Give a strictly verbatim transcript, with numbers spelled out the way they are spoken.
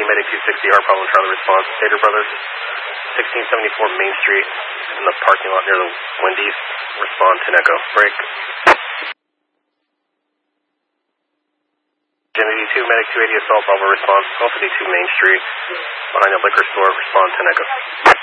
Medic two sixty, Heart Problem Charlie response. Stater Brothers, sixteen seventy-four Main Street in the parking lot near the Wendy's. Respond ten Echo. Break. Kennedy two, Medic two eighty, Assault Bravo response. one fifty-two Main Street behind the liquor store. Respond ten Echo.